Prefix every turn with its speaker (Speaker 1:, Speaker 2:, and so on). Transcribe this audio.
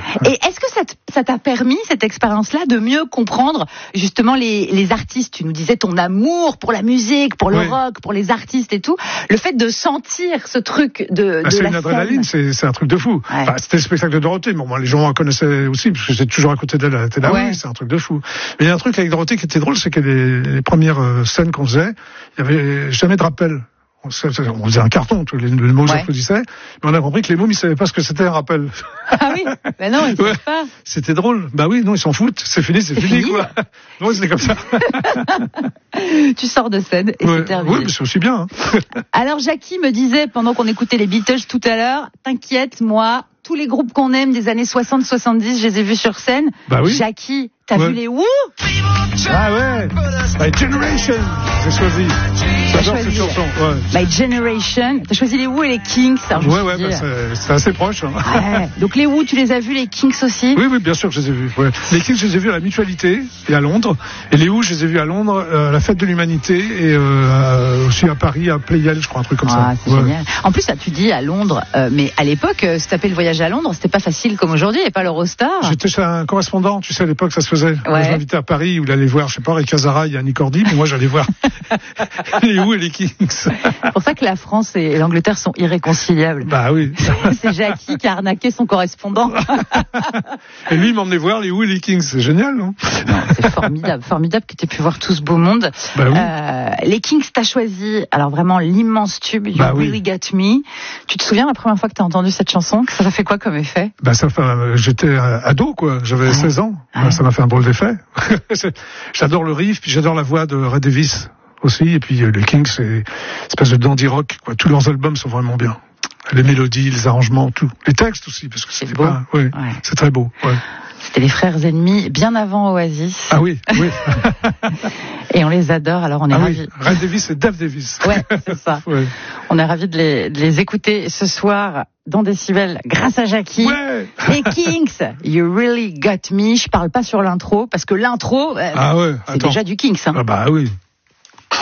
Speaker 1: Et est-ce que ça t'a permis, cette expérience-là, de mieux comprendre justement les artistes? Tu nous disais ton amour pour la musique, pour le rock, pour les artistes et tout. Le fait de sentir ce truc de
Speaker 2: c'est
Speaker 1: la
Speaker 2: une adrénaline,
Speaker 1: scène.
Speaker 2: c'est un truc de fou.
Speaker 1: Ouais.
Speaker 2: Enfin, c'était le spectacle de Dorothée, bon, les gens en connaissaient aussi, parce que j'étais toujours à côté d'elle à la télé. Oui, c'est un truc de fou. Mais il y a un truc avec Dorothée qui était drôle, c'est que les premières scènes qu'on faisait, il y avait jamais de rappel. On faisait un carton, les mômes applaudissaient, mais on a compris que les mômes, ils savaient pas ce que c'était un rappel.
Speaker 1: Ah oui, ben non, ils savent pas.
Speaker 2: C'était drôle. Bah oui, non, ils s'en foutent. C'est fini, quoi. Non, c'était comme ça.
Speaker 1: Tu sors de scène et c'est terminé.
Speaker 2: Oui, mais c'est aussi bien.
Speaker 1: Alors, Jackie me disait, pendant qu'on écoutait les Beatles tout à l'heure, t'inquiète, moi, tous les groupes qu'on aime des années 60-70, je les ai vus sur scène.
Speaker 2: Bah oui.
Speaker 1: Jackie, t'as vu les Who?
Speaker 2: Ah ouais. My Generation, j'ai choisi. J'adore cette chanson. Ouais.
Speaker 1: My Generation. T'as choisi les Who et les Kings.
Speaker 2: C'est assez proche. Hein.
Speaker 1: Ouais. Donc les Who, tu les as vus, les Kings aussi?
Speaker 2: Oui, bien sûr que je les ai vus. Ouais. Les Kings, je les ai vus à la Mutualité et à Londres. Et les Who, je les ai vus à Londres, à la Fête de l'Humanité et aussi à Paris, à Playel, je crois, un truc comme ça.
Speaker 1: C'est génial. En plus, là, tu dis à Londres, mais à l'époque, se taper le voyage à Londres, c'était pas facile comme aujourd'hui, et pas l'Eurostar.
Speaker 2: J'étais chez un correspondant, tu sais, à l'époque, ça se faisait.
Speaker 1: Ouais.
Speaker 2: Je m'invitais à Paris, où il allait voir, je sais pas, Ray Casara et Annie Cordy, mais moi, j'allais voir les Who et les Kings.
Speaker 1: C'est pour ça que la France et l'Angleterre sont irréconciliables.
Speaker 2: Bah oui.
Speaker 1: C'est Jackie qui a arnaqué son correspondant.
Speaker 2: Et lui, il m'emmenait voir les Who et les Kings. C'est génial, non?
Speaker 1: C'est formidable que tu aies pu voir tout ce beau monde.
Speaker 2: Bah oui.
Speaker 1: Les Kings, t'as choisi, alors vraiment l'immense tube, You Really Got Me. Tu te souviens la première fois que t'as entendu cette chanson? Ça t'a fait quoi comme effet?
Speaker 2: Bah j'étais ado, quoi. J'avais 16 ans. Ouais. Ça m'a fait un drôle d'effet. J'adore le riff, puis j'adore la voix de Ray Davies aussi. Et puis les Kings, c'est une espèce de dandy rock, quoi. Tous leurs albums sont vraiment bien. Les mélodies, les arrangements, tout. Les textes aussi, parce que c'était
Speaker 1: beau.
Speaker 2: Pas... Ouais. C'est très beau. Ouais.
Speaker 1: C'était les frères ennemis bien avant Oasis.
Speaker 2: Ah oui.
Speaker 1: Et on les adore, alors on est ravis.
Speaker 2: Oui. Ray Davies et Dave Davies.
Speaker 1: Ouais, c'est ça.
Speaker 2: Ouais.
Speaker 1: On est ravis de les écouter ce soir dans Décibel grâce à Jackie.
Speaker 2: Ouais.
Speaker 1: Les Kings, You Really Got Me. Je parle pas sur l'intro, parce que l'intro, c'est déjà du Kings. Hein.
Speaker 2: Ah bah oui.